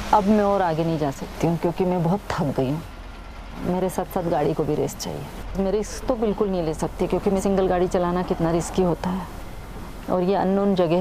अब मैं और आगे नहीं जा सकती हूँ क्योंकि मैं बहुत थक गई हूँ। मेरे साथ साथ गाड़ी को भी रेस्ट चाहिए। मैं रिस्क तो बिल्कुल नहीं ले सकती क्योंकि मैं सिंगल गाड़ी चलाना कितना रिस्की होता है और ये अननोन जगह